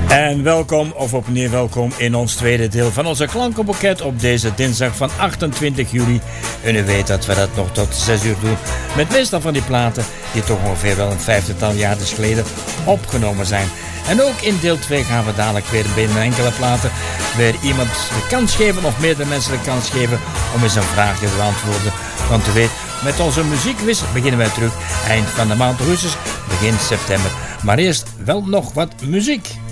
En welkom, of opnieuw welkom in ons tweede deel van onze klankenboeket op deze dinsdag van 28 juli. En u weet dat we dat nog tot 6 uur doen met meestal van die platen die toch ongeveer wel een 50-tal jaar geleden opgenomen zijn. En ook in deel 2 gaan we dadelijk weer binnen enkele platen weer iemand de kans geven of meerdere mensen de kans geven om eens een vraagje te beantwoorden. Want u weet, met onze muziekquiz beginnen wij terug eind van de maand augustus, begin september. Maar eerst wel nog wat muziek.